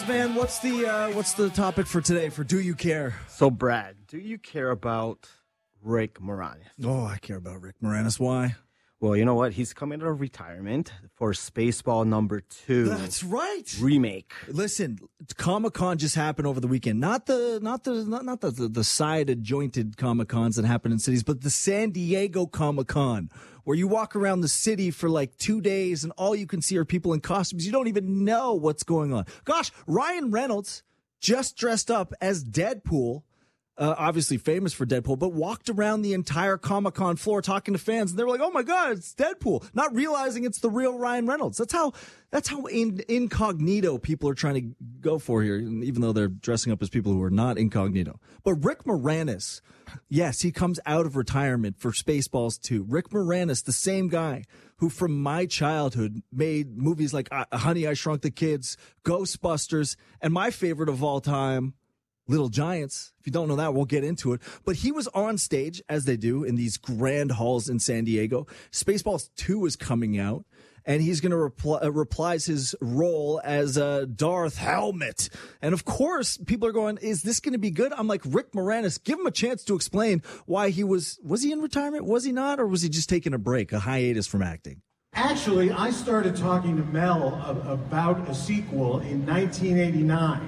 man. What's the topic for today for Do You Care? So, Brad, do you care about Rick Moranis? Oh, I care about Rick Moranis. Why? Well, you know what? He's coming out of retirement for Spaceball #2. That's right. Remake. Listen, Comic-Con just happened over the weekend. Not the side jointed Comic-Cons that happen in cities, but the San Diego Comic-Con, where you walk around the city for like 2 days and all you can see are people in costumes. You don't even know what's going on. Gosh, Ryan Reynolds just dressed up as Deadpool. Obviously famous for Deadpool, but walked around the entire Comic-Con floor talking to fans, and they were like, "Oh my God, it's Deadpool!" Not realizing it's the real Ryan Reynolds. That's how incognito people are trying to go for here, even though they're dressing up as people who are not incognito. But Rick Moranis, yes, he comes out of retirement for Spaceballs 2. Rick Moranis, the same guy who from my childhood made movies like Honey, I Shrunk the Kids, Ghostbusters, and my favorite of all time, Little Giants. If you don't know that, we'll get into it. But he was on stage, as they do, in these grand halls in San Diego. Spaceballs 2 is coming out, and he's going to reprise his role as Darth Helmet. And, of course, people are going, is this going to be good? I'm like, Rick Moranis, give him a chance to explain why he was he in retirement? Was he not? Or was he just taking a break, a hiatus from acting? Actually, I started talking to Mel about a sequel in 1989.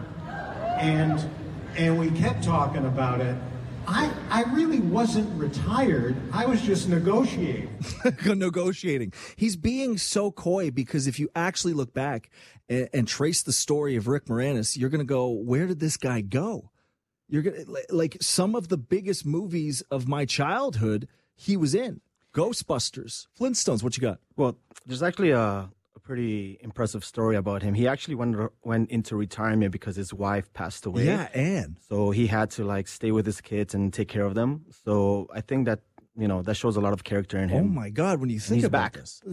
And we kept talking about it. I really wasn't retired. I was just negotiating. Negotiating. He's being so coy because if you actually look back and trace the story of Rick Moranis, you're going to go, where did this guy go? You're going to, like some of the biggest movies of my childhood, he was in. Ghostbusters, Flintstones, what you got? Well, there's actually a pretty impressive story about him. He actually went into retirement because his wife passed away. Yeah, Anne. So he had to stay with his kids and take care of them. So I think that that shows a lot of character in him. Oh my God! When you think about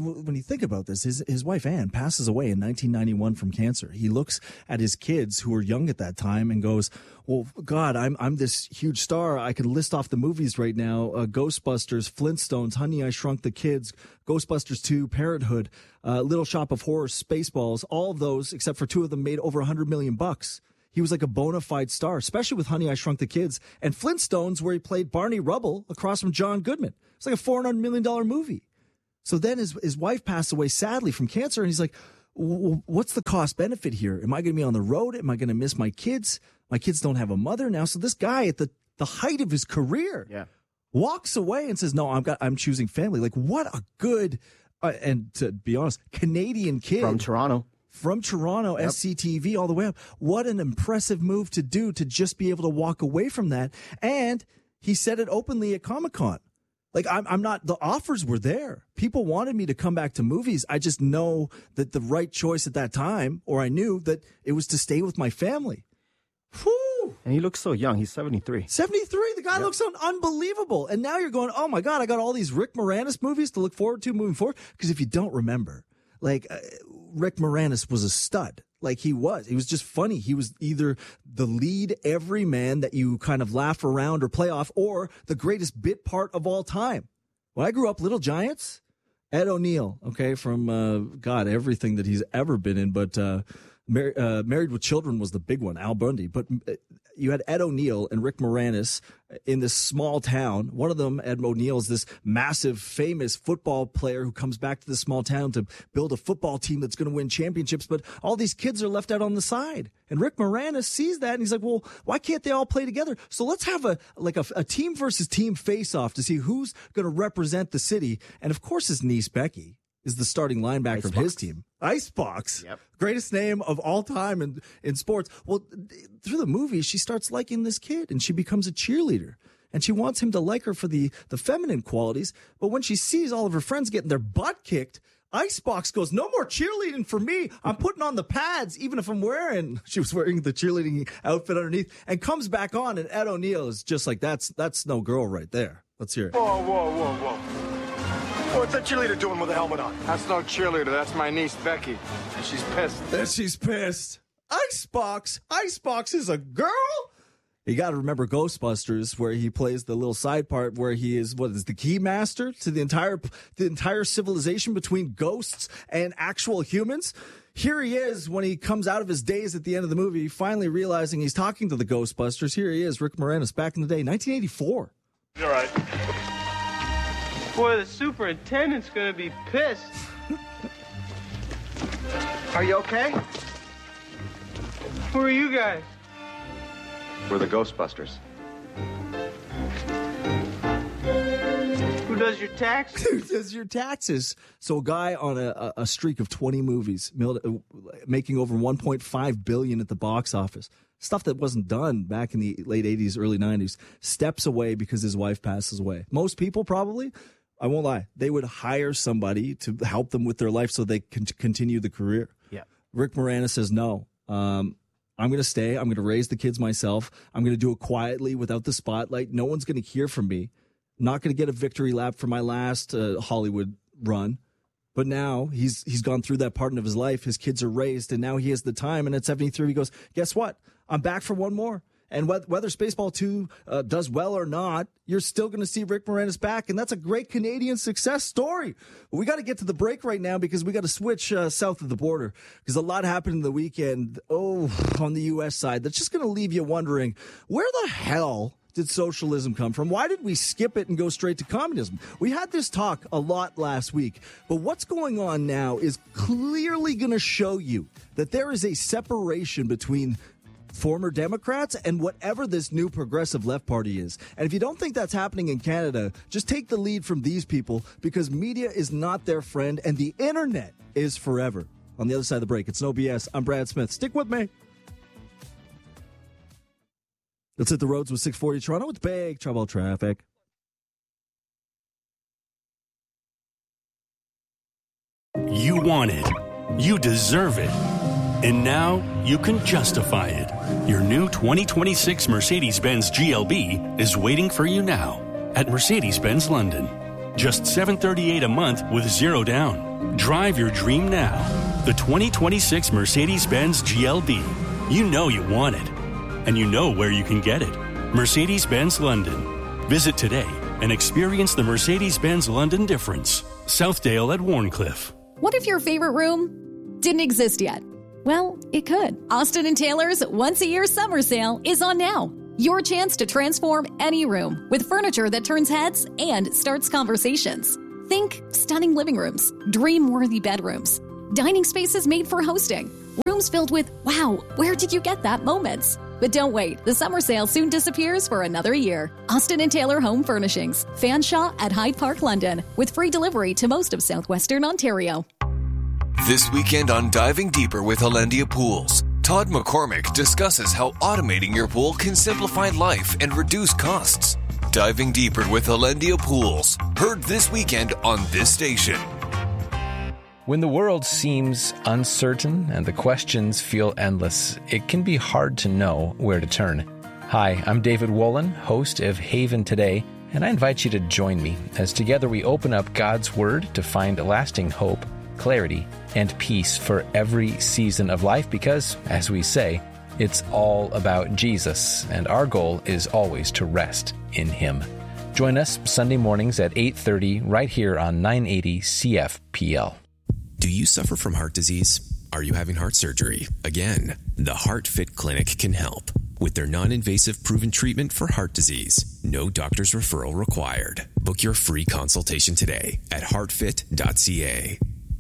this, his wife Anne passes away in 1991 from cancer. He looks at his kids who were young at that time and goes, "Well, God, I'm this huge star. I can list off the movies right now: Ghostbusters, Flintstones, Honey, I Shrunk the Kids, Ghostbusters 2, Parenthood, Little Shop of Horrors, Spaceballs. All of those, except for 2 of them, made over $100 million bucks." He was like a bona fide star, especially with Honey, I Shrunk the Kids and Flintstones, where he played Barney Rubble across from John Goodman. It's like a $400 million movie. So then his wife passed away sadly from cancer, and he's like, what's the cost benefit here? Am I going to be on the road? Am I going to miss my kids? My kids don't have a mother now. So this guy at the height of his career walks away and says, no, I'm choosing family. Like, what a good, and to be honest, Canadian kid. From Toronto, yep. SCTV all the way up. What an impressive move to do, to just be able to walk away from that. And he said it openly at Comic-Con. Like, I'm not, the offers were there. People wanted me to come back to movies. I just know that the right choice at that time, or I knew that it was to stay with my family. Whew. And he looks so young. He's 73. 73. The guy looks unbelievable. And now you're going, oh my God, I got all these Rick Moranis movies to look forward to moving forward. Because if you don't remember, Rick Moranis was a stud. Like, he was just funny. He was either the lead everyman that you kind of laugh around or play off, or the greatest bit part of all time. When I grew up, Little Giants, Ed O'Neill, okay, from, everything that he's ever been in, but Married with Children was the big one, Al Bundy. But you had Ed O'Neill and Rick Moranis in this small town. One of them, Ed O'Neill, is this massive, famous football player who comes back to this small town to build a football team that's going to win championships. But all these kids are left out on the side. And Rick Moranis sees that, and he's like, well, why can't they all play together? So let's have a team versus team face-off to see who's going to represent the city. And, of course, his niece, Becky, is the starting linebacker of his team. Icebox. Yep. Greatest name of all time in sports. Well, through the movie, she starts liking this kid, and she becomes a cheerleader. And she wants him to like her for the feminine qualities. But when she sees all of her friends getting their butt kicked, Icebox goes, no more cheerleading for me. I'm putting on the pads, even if she was wearing the cheerleading outfit underneath, and comes back on. And Ed O'Neill is just like, that's no girl right there. Let's hear it. Whoa. What's that cheerleader doing with a helmet on? That's no cheerleader. That's my niece, Becky. And she's pissed. Icebox is a girl? You got to remember Ghostbusters, where he plays the little side part where he is the key master to the entire civilization between ghosts and actual humans. Here he is when he comes out of his daze at the end of the movie, finally realizing he's talking to the Ghostbusters. Here he is, Rick Moranis, back in the day, 1984. You're right. Boy, the superintendent's gonna be pissed. Are you okay? Who are you guys? We're the Ghostbusters. Who does your taxes? Who does your taxes? So a guy on a streak of 20 movies, making over $1.5 billion at the box office, stuff that wasn't done back in the late 80s, early 90s, steps away because his wife passes away. Most people probably, I won't lie, they would hire somebody to help them with their life so they can continue the career. Yeah. Rick Moranis says, no, I'm going to stay. I'm going to raise the kids myself. I'm going to do it quietly without the spotlight. No one's going to hear from me. I'm not going to get a victory lap for my last Hollywood run. But now he's gone through that part of his life. His kids are raised, and now he has the time. And at 73, he goes, guess what? I'm back for one more. And whether Spaceball 2 does well or not, you're still going to see Rick Moranis back. And that's a great Canadian success story. But we got to get to the break right now because we got to switch south of the border because a lot happened in the weekend on the U.S. side that's just going to leave you wondering, where the hell did socialism come from? Why did we skip it and go straight to communism? We had this talk a lot last week, but what's going on now is clearly going to show you that there is a separation between former Democrats and whatever this new progressive left party is. And if you don't think that's happening in Canada, just take the lead from these people because media is not their friend and the internet is forever. On the other side of the break, it's No BS. I'm Brad Smith. Stick with me. Let's hit the roads with 640 Toronto with big trouble traffic. You want it. You deserve it. And now you can justify it. Your new 2026 Mercedes-Benz GLB is waiting for you now at Mercedes-Benz London. Just $738 a month with zero down. Drive your dream now. The 2026 Mercedes-Benz GLB. You know you want it. And you know where you can get it. Mercedes-Benz London. Visit today and experience the Mercedes-Benz London difference. Southdale at Warncliffe. What if your favorite room didn't exist yet? Well, it could. Austin & Taylor's once-a-year summer sale is on now. Your chance to transform any room with furniture that turns heads and starts conversations. Think stunning living rooms, dream-worthy bedrooms, dining spaces made for hosting, rooms filled with, wow, where did you get that moments? But don't wait. The summer sale soon disappears for another year. Austin & Taylor Home Furnishings. Fanshawe at Hyde Park, London. With free delivery to most of southwestern Ontario. This weekend on Diving Deeper with Hollandia Pools, Todd McCormick discusses how automating your pool can simplify life and reduce costs. Diving Deeper with Hollandia Pools. Heard this weekend on this station. When the world seems uncertain and the questions feel endless, it can be hard to know where to turn. Hi, I'm David Wolin, host of Haven Today, and I invite you to join me as together we open up God's Word to find lasting hope, clarity, and peace for every season of life because, as we say, it's all about Jesus, and our goal is always to rest in Him. Join us Sunday mornings at 8:30 right here on 980 CFPL. Do you suffer from heart disease? Are you having heart surgery? Again, the HeartFit Clinic can help with their non-invasive proven treatment for heart disease. No doctor's referral required. Book your free consultation today at heartfit.ca.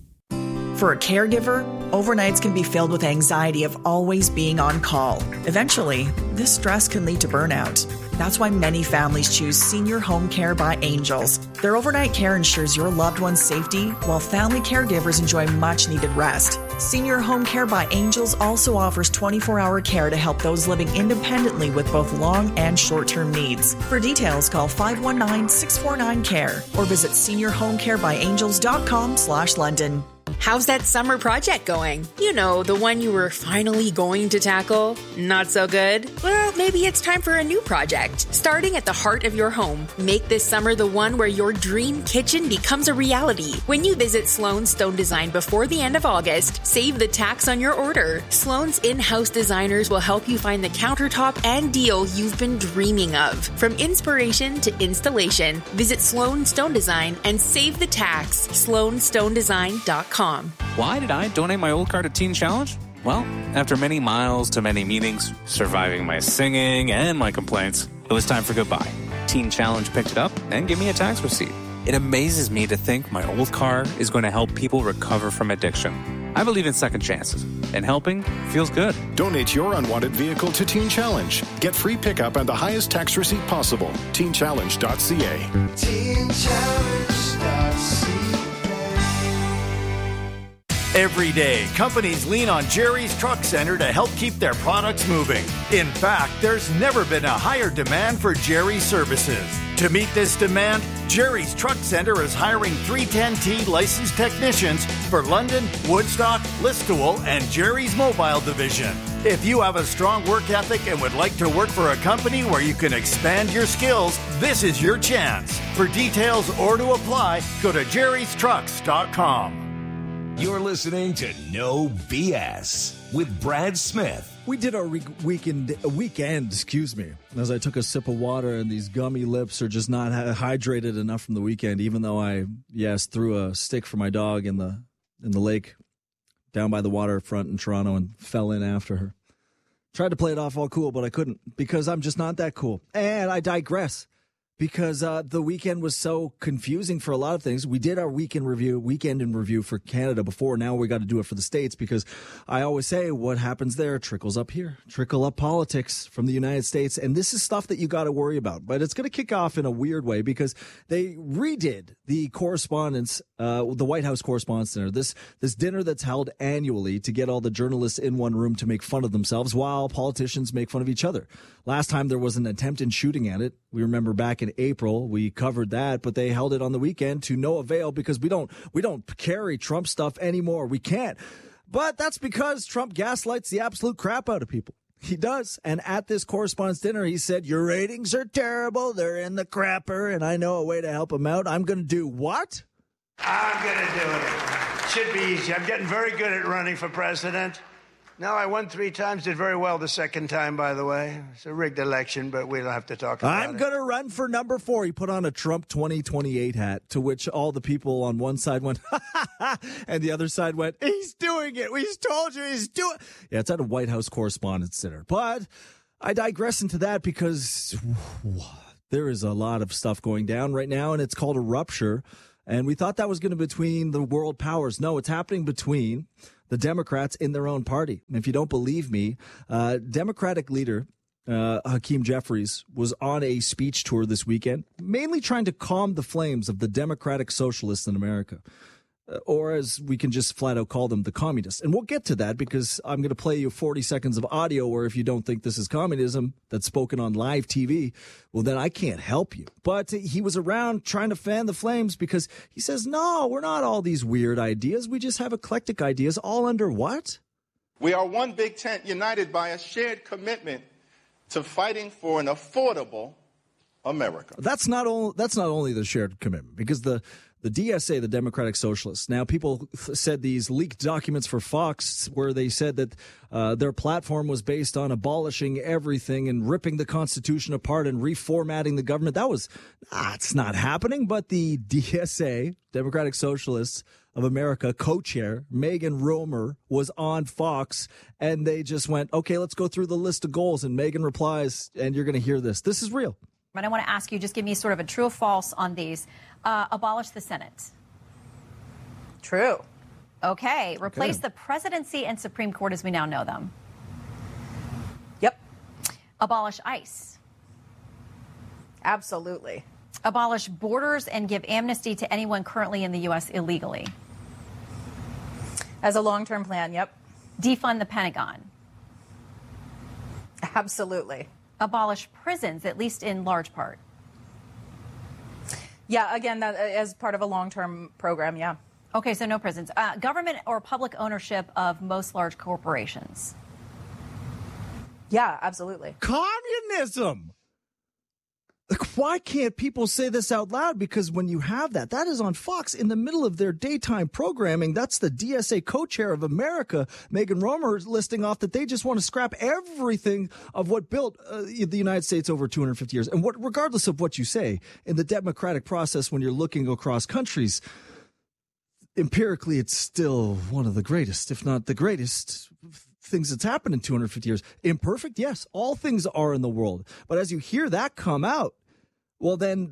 For a caregiver, overnights can be filled with anxiety of always being on call. Eventually, this stress can lead to burnout. That's why many families choose Senior Home Care by Angels. Their overnight care ensures your loved one's safety, while family caregivers enjoy much-needed rest. Senior Home Care by Angels also offers 24-hour care to help those living independently with both long and short-term needs. For details, call 519-649-CARE or visit seniorhomecarebyangels.com/London. How's that summer project going? You know, the one you were finally going to tackle? Not so good? Well, maybe it's time for a new project. Starting at the heart of your home, make this summer the one where your dream kitchen becomes a reality. When you visit Sloan Stone Design before the end of August, save the tax on your order. Sloan's in-house designers will help you find the countertop and deal you've been dreaming of. From inspiration to installation, visit Sloan Stone Design and save the tax. SloanStoneDesign.com. Why did I donate my old car to Teen Challenge? Well, after many miles to many meetings, surviving my singing and my complaints, it was time for goodbye. Teen Challenge picked it up and gave me a tax receipt. It amazes me to think my old car is going to help people recover from addiction. I believe in second chances, and helping feels good. Donate your unwanted vehicle to Teen Challenge. Get free pickup and the highest tax receipt possible. TeenChallenge.ca. TeenChallenge.ca. Every day, companies lean on Jerry's Truck Center to help keep their products moving. In fact, there's never been a higher demand for Jerry's services. To meet this demand, Jerry's Truck Center is hiring 310T licensed technicians for London, Woodstock, Listowel, and Jerry's Mobile Division. If you have a strong work ethic and would like to work for a company where you can expand your skills, this is your chance. For details or to apply, go to jerrystrucks.com. You're listening to No BS with Brad Smith. We did our weekend, as I took a sip of water and these gummy lips are just not hydrated enough from the weekend, even though I, threw a stick for my dog in the lake down by the waterfront in Toronto and fell in after her. Tried to play it off all cool, but I couldn't because I'm just not that cool. And I digress. Because the weekend was so confusing for a lot of things. We did our weekend in review for Canada before. Now we got to do it for the States because I always say what happens there trickles up here. Trickle up politics from the United States. And this is stuff that you got to worry about. But it's going to kick off in a weird way because they redid the Correspondence, the White House Correspondence Dinner. This dinner that's held annually to get all the journalists in one room to make fun of themselves while politicians make fun of each other. Last time there was an attempt in shooting at it. We remember back in April, we covered that, but they held it on the weekend to no avail because we don't carry Trump stuff anymore. We can't. But that's because Trump gaslights the absolute crap out of people. He does. And at this Correspondence Dinner, he said, your ratings are terrible. They're in the crapper. And I know a way to help him out. I'm going to do what? I'm going to do it. Should be easy. I'm getting very good at running for president. No, I won 3 times, did very well the second time, by the way. It's a rigged election, but we don't have to talk about it. I'm going to run for number 4. He put on a Trump 2028 hat, to which all the people on one side went, ha, ha, ha, and the other side went, he's doing it. We told you he's doing it. Yeah, it's at a White House Correspondence Dinner. But I digress into that because there is a lot of stuff going down right now, and it's called a rupture. And we thought that was going to be between the world powers. No, it's happening between the Democrats in their own party. And if you don't believe me, Democratic leader Hakeem Jeffries was on a speech tour this weekend, mainly trying to calm the flames of the Democratic Socialists in America. Or as we can just flat out call them, the communists. And we'll get to that because I'm going to play you 40 seconds of audio where if you don't think this is communism that's spoken on live TV, well, then I can't help you. But he was around trying to fan the flames because he says, no, we're not all these weird ideas. We just have eclectic ideas all under what? We are one big tent united by a shared commitment to fighting for an affordable America. That's not only the shared commitment because the DSA, the Democratic Socialists. Now, people said these leaked documents for Fox where they said that their platform was based on abolishing everything and ripping the Constitution apart and reformatting the government. It's not happening. But the DSA, Democratic Socialists of America, co-chair Megan Romer was on Fox, and they just went, okay, let's go through the list of goals. And Megan replies, and you're going to hear this. This is real. I want to ask you, just give me sort of a true or false on these. Abolish the Senate. True. Okay. Replace the presidency and Supreme Court as we now know them. Yep. Abolish ICE. Absolutely. Abolish borders and give amnesty to anyone currently in the U.S. illegally. As a long-term plan, yep. Defund the Pentagon. Absolutely. Abolish prisons, at least in large part. Yeah, again, that as part of a long-term program, yeah. Okay, so no prisons. Government or public ownership of most large corporations. Yeah, absolutely. Communism. Like, why can't people say this out loud? Because when you have that is on Fox in the middle of their daytime programming. That's the DSA co-chair of America, Megan Romer, listing off that they just want to scrap everything of what built the United States over 250 years. And regardless of what you say, in the democratic process, when you're looking across countries, empirically, it's still one of the greatest, if not the greatest things that's happened in 250 years. Imperfect? Yes. All things are in the world. But as you hear that come out, well, then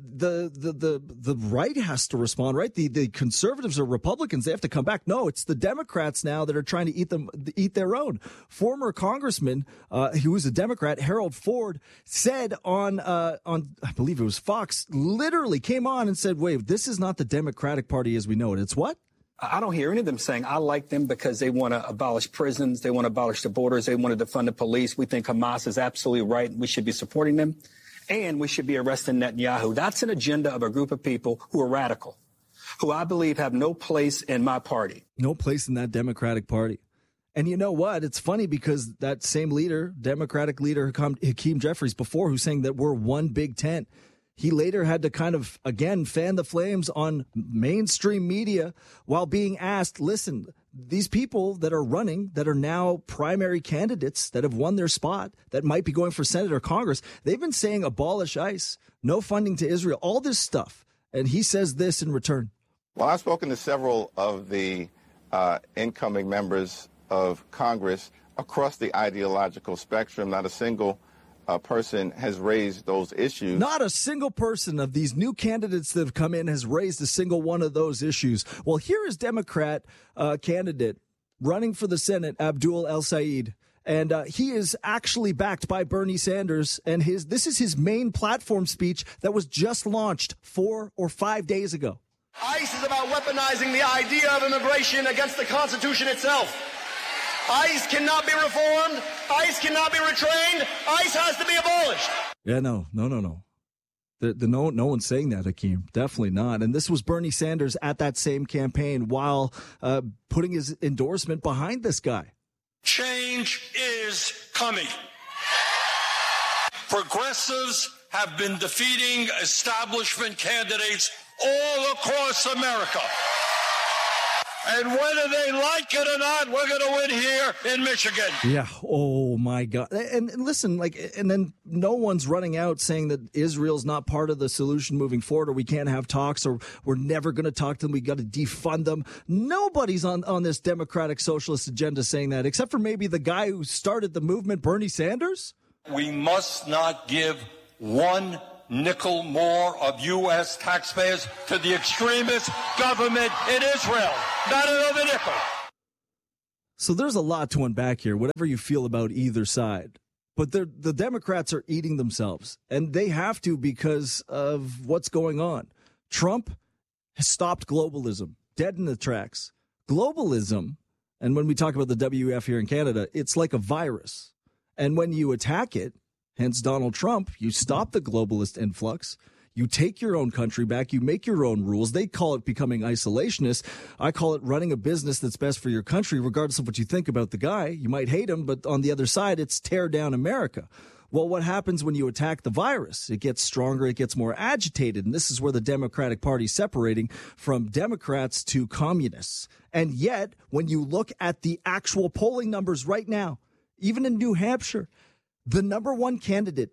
the right has to respond, right? The conservatives or Republicans, they have to come back. No, it's the Democrats now that are trying to eat their own. Former Congressman, who was a Democrat, Harold Ford, said on I believe it was Fox, literally came on and said, wait, this is not the Democratic Party as we know it. It's what? I don't hear any of them saying, I like them because they want to abolish prisons, they want to abolish the borders, they want to defund the police. We think Hamas is absolutely right, and we should be supporting them, and we should be arresting Netanyahu. That's an agenda of a group of people who are radical, who I believe have no place in my party. No place in that Democratic Party. And you know what? It's funny because that same leader, Democratic leader Hakeem Jeffries before, who's saying that we're one big tent, he later had to kind of, again, fan the flames on mainstream media while being asked, listen, these people that are running, that are now primary candidates, that have won their spot, that might be going for Senate or Congress, they've been saying abolish ICE, no funding to Israel, all this stuff. And he says this in return. Well, I've spoken to several of the incoming members of Congress across the ideological spectrum. Not a single person has raised those issues. Not a single person of these new candidates that have come in has raised a single one of those issues. Well, here is Democrat candidate running for the Senate, Abdul El-Sayed. And he is actually backed by Bernie Sanders. And this is his main platform speech that was just launched 4 or 5 days ago. ICE is about weaponizing the idea of immigration against the Constitution itself. ICE cannot be reformed. ICE cannot be retrained. ICE has to be abolished. Yeah, no. No one's saying that, Hakeem. Definitely not. And this was Bernie Sanders at that same campaign while putting his endorsement behind this guy. Change is coming. Progressives have been defeating establishment candidates all across America. And whether they like it or not, we're going to win here in Michigan. Yeah. Oh, my God. And listen, and then no one's running out saying that Israel's not part of the solution moving forward, or we can't have talks, or we're never going to talk to them. We got to defund them. Nobody's on this democratic socialist agenda saying that, except for maybe the guy who started the movement, Bernie Sanders. We must not give one nickel more of U.S. taxpayers to the extremist government in Israel. Not another nickel. So there's a lot to unpack here, whatever you feel about either side. But the Democrats are eating themselves, and they have to because of what's going on. Trump has stopped globalism, dead in the tracks. Globalism, and when we talk about the WEF here in Canada, it's like a virus. And when you attack it, hence Donald Trump, you stop the globalist influx. You take your own country back. You make your own rules. They call it becoming isolationist. I call it running a business that's best for your country, regardless of what you think about the guy. You might hate him, but on the other side, it's tear down America. Well, what happens when you attack the virus? It gets stronger. It gets more agitated. And this is where the Democratic Party is separating from Democrats to communists. And yet, when you look at the actual polling numbers right now, even in New Hampshire, the number one candidate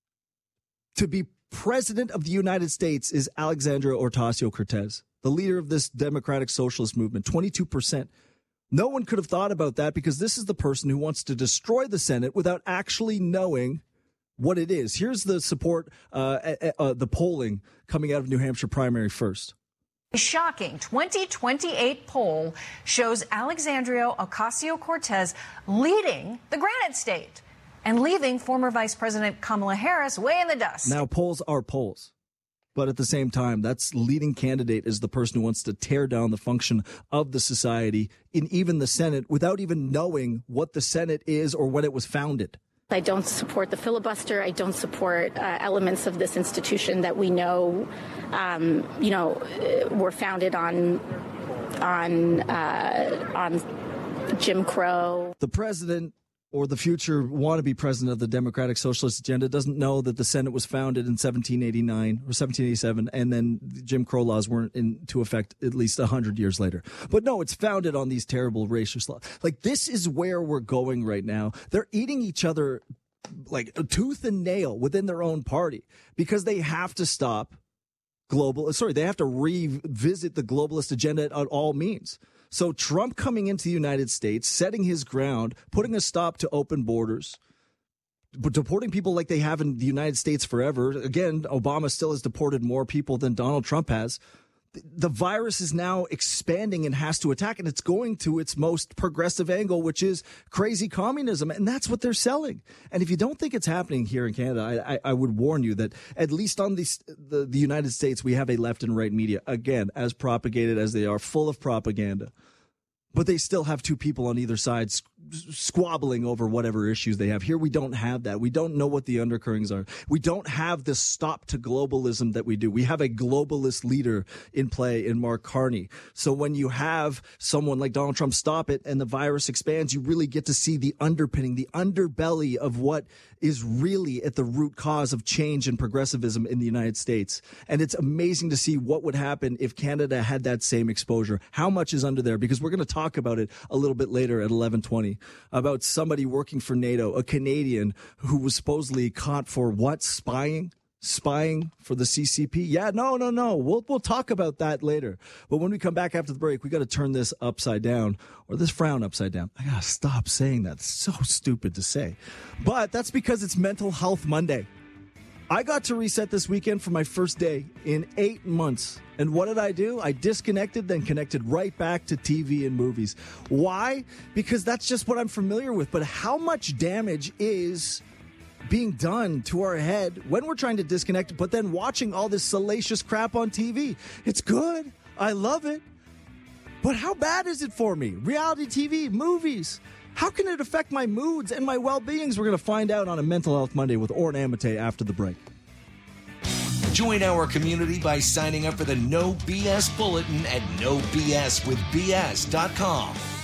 to be president of the United States is Alexandria Ocasio-Cortez, the leader of this democratic socialist movement, 22%. No one could have thought about that because this is the person who wants to destroy the Senate without actually knowing what it is. Here's the support, the polling coming out of New Hampshire primary first. A shocking 2028 poll shows Alexandria Ocasio-Cortez leading the Granite State and leaving former Vice President Kamala Harris way in the dust. Now, polls are polls. But at the same time, that's leading candidate is the person who wants to tear down the function of the society in even the Senate without even knowing what the Senate is or when it was founded. I don't support the filibuster. I don't support elements of this institution that we know, were founded on on Jim Crow. The president or the future wannabe president of the Democratic Socialist agenda doesn't know that the Senate was founded in 1789 or 1787, and then the Jim Crow laws weren't into effect at least 100 years later. But no, it's founded on these terrible racist laws. Like, this is where we're going right now. They're eating each other like a tooth and nail within their own party because they have to stop they have to revisit the globalist agenda at all means. So Trump coming into the United States, setting his ground, putting a stop to open borders, but deporting people like they have in the United States forever. Again, Obama still has deported more people than Donald Trump has. The virus is now expanding and has to attack, and it's going to its most progressive angle, which is crazy communism. And that's what they're selling. And if you don't think it's happening here in Canada, I would warn you that at least on the United States, we have a left and right media, again, as propagated as they are, full of propaganda. But they still have two people on either side squabbling over whatever issues they have. Here we don't have that. We don't know what the undercurrents are. We don't have this stop to globalism that we do. We have a globalist leader in play in Mark Carney. So when you have someone like Donald Trump stop it and the virus expands, you really get to see the underpinning, the underbelly of what is really at the root cause of change and progressivism in the United States. And it's amazing to see what would happen if Canada had that same exposure. How much is under there? Because we're going to talk about it a little bit later at 11:20 about somebody working for NATO, a Canadian who was supposedly caught for what? Spying for the CCP? Yeah, no. We'll talk about that later. But when we come back after the break, we got to turn this upside down, or this frown upside down. I got to stop saying that. It's so stupid to say. But that's because it's Mental Health Monday. I got to reset this weekend for my first day in 8 months. And what did I do? I disconnected, then connected right back to TV and movies. Why? Because that's just what I'm familiar with. But how much damage is being done to our head when we're trying to disconnect, but then watching all this salacious crap on TV? It's good. I love it. But how bad is it for me? Reality TV, movies. How can it affect my moods and my well-beings? We're going to find out on a Mental Health Monday with Oren Amate after the break. Join our community by signing up for the No BS Bulletin at NoBSWithBS.com.